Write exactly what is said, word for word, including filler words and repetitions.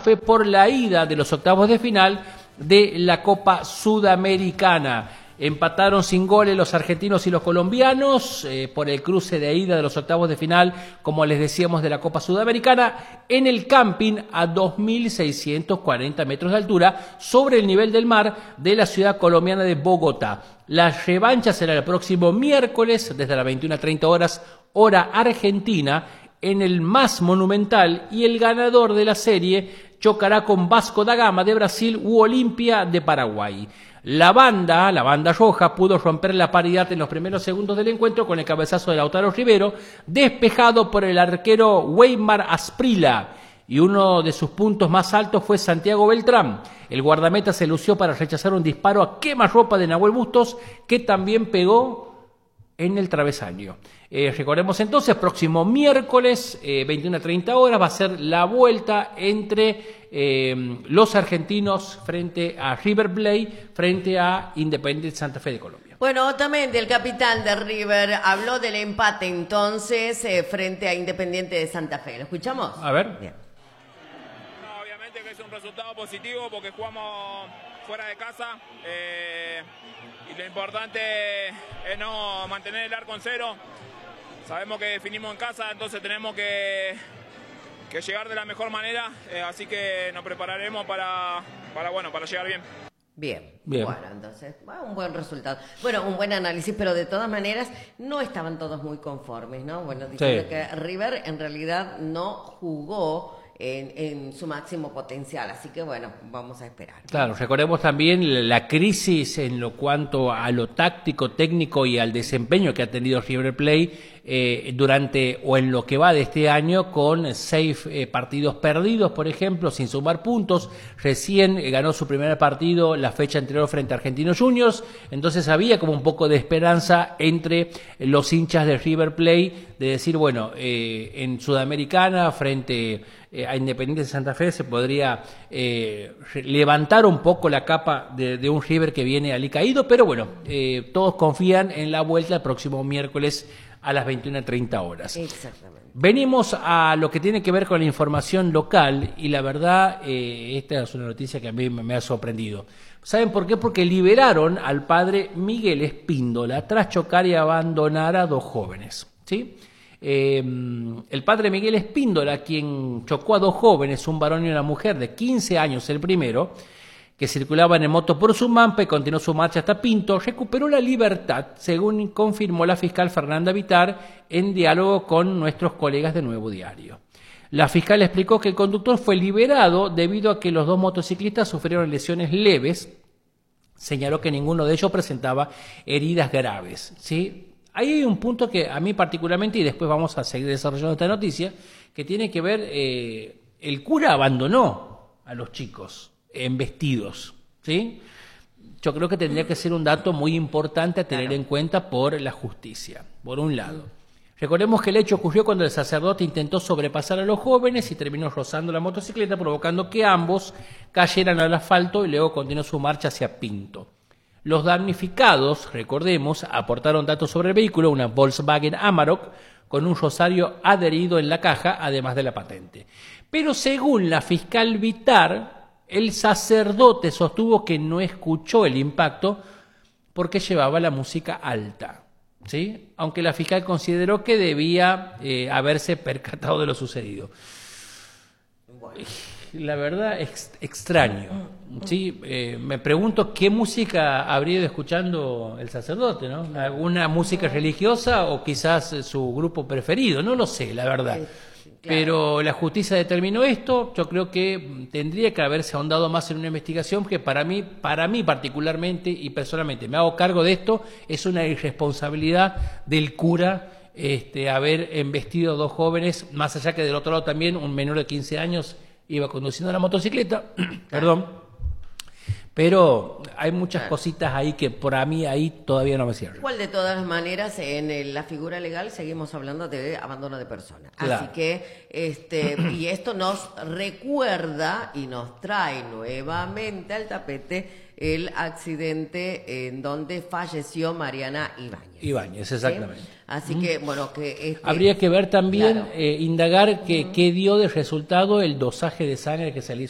Fe por la ida de los octavos de final de la Copa Sudamericana. Empataron sin goles los argentinos y los colombianos eh, por el cruce de ida de los octavos de final, como les decíamos, de la Copa Sudamericana, en el camping a dos mil seiscientos cuarenta metros de altura sobre el nivel del mar de la ciudad colombiana de Bogotá. La revancha será el próximo miércoles desde las veintiuna treinta horas, hora argentina, en el más monumental, y el ganador de la serie chocará con Vasco da Gama de Brasil u Olimpia de Paraguay. La banda, la banda roja, pudo romper la paridad en los primeros segundos del encuentro con el cabezazo de Lautaro Rivero, despejado por el arquero Weimar Asprilla, y uno de sus puntos más altos fue Santiago Beltrán. El guardameta se lució para rechazar un disparo a quemarropa de Nahuel Bustos, que también pegó en el travesaño. Eh, recordemos entonces, próximo miércoles, eh, veintiuna treinta horas, va a ser la vuelta entre eh, los argentinos frente a River Plate, frente a Independiente Santa Fe de Colombia. Bueno, Otamendi, el capitán de River, habló del empate entonces eh, frente a Independiente de Santa Fe. ¿Lo escuchamos? A ver. Bien. No, obviamente que es un resultado positivo porque jugamos fuera de casa eh, y lo importante es no mantener el arco en cero. Sabemos que definimos en casa, entonces tenemos que, que llegar de la mejor manera, eh, así que nos prepararemos para, para, bueno, para llegar bien. Bien. Bien. Bueno, entonces, bueno, un buen resultado. Bueno, un buen análisis, pero de todas maneras no estaban todos muy conformes, ¿no? Bueno, diciendo Sí. que River en realidad no jugó en, en su máximo potencial, así que bueno, vamos a esperar. Claro, recordemos también la crisis en lo cuanto a lo táctico, técnico y al desempeño que ha tenido River Plate eh, durante o en lo que va de este año, con seis eh, partidos perdidos, por ejemplo, sin sumar puntos. Recién eh, ganó su primer partido la fecha anterior frente a Argentinos Juniors, entonces había como un poco de esperanza entre los hinchas de River Plate de decir, bueno, eh, en Sudamericana frente eh, a Independiente de Santa Fe se podría eh, levantar un poco la capa de, de un River que viene alicaído, pero bueno, eh, todos confían en la vuelta el próximo miércoles a las veintiuna treinta horas. Exactamente. Venimos a lo que tiene que ver con la información local, y la verdad, eh, esta es una noticia que a mí me ha sorprendido. ¿Saben por qué? Porque liberaron al padre Miguel Espíndola tras chocar y abandonar a dos jóvenes, ¿sí? Eh, el padre Miguel Espíndola, quien chocó a dos jóvenes, un varón y una mujer de quince años el primero, que circulaban en moto por Sumampa y continuó su marcha hasta Pinto, recuperó la libertad, según confirmó la fiscal Fernanda Vitar en diálogo con nuestros colegas de Nuevo Diario. La fiscal explicó que el conductor fue liberado debido a que los dos motociclistas sufrieron lesiones leves. Señaló que ninguno de ellos presentaba heridas graves, ¿sí? Ahí hay un punto que a mí particularmente, y después vamos a seguir desarrollando esta noticia, que tiene que ver, eh, el cura abandonó a los chicos en vestidos, ¿sí? Yo creo que tendría que ser un dato muy importante a tener claro en cuenta por la justicia, por un lado. Recordemos que el hecho ocurrió cuando el sacerdote intentó sobrepasar a los jóvenes y terminó rozando la motocicleta, provocando que ambos cayeran al asfalto y luego continuó su marcha hacia Pinto. Los damnificados, recordemos, aportaron datos sobre el vehículo, una Volkswagen Amarok, con un rosario adherido en la caja, además de la patente. Pero según la fiscal Vitar, el sacerdote sostuvo que no escuchó el impacto porque llevaba la música alta, ¿sí? Aunque la fiscal consideró que debía eh, haberse percatado de lo sucedido. Bueno. La verdad, ex, extraño, ¿sí? Eh, me pregunto qué música habría ido escuchando el sacerdote, ¿no? ¿Alguna música religiosa o quizás su grupo preferido? No lo sé, la verdad. Claro. Pero la justicia determinó esto. Yo creo que tendría que haberse ahondado más en una investigación que para mí, para mí particularmente y personalmente me hago cargo de esto, es una irresponsabilidad del cura este, haber embestido a dos jóvenes, más allá que del otro lado también un menor de quince años iba conduciendo la motocicleta, perdón. Pero hay muchas claro. cositas ahí que por a mí ahí todavía no me cierran. Igual de todas las maneras, en el, la figura legal seguimos hablando de abandono de persona. Claro. Así que, este, y esto nos recuerda y nos trae nuevamente al tapete el accidente en donde falleció Mariana Ibáñez. Ibáñez, exactamente. ¿Sí? Así que, bueno, que... Este, habría que ver también, claro. eh, indagar que, uh-huh. qué dio de resultado el dosaje de sangre que se le hizo